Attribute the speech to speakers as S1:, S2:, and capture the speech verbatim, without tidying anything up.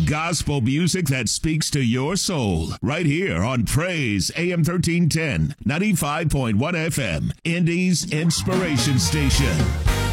S1: gospel music that speaks to your soul. Right here on Praise A M thirteen ten, ninety-five point one F M, Indy's Inspiration Station.